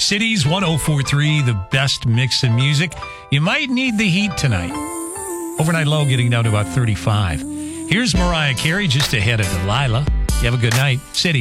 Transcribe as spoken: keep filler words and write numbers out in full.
Cities one oh four point three, the best mix in music. You might need the heat tonight. Overnight low getting down to about thirty-five. Here's Mariah Carey just ahead of Delilah. You have a good night. City.